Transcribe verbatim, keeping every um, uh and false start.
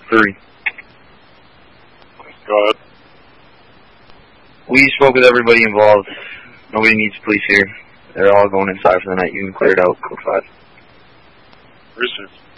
three. Go ahead. We spoke with everybody involved. Nobody needs police here. They're all going inside for the night. You can clear it out. Code five. Received.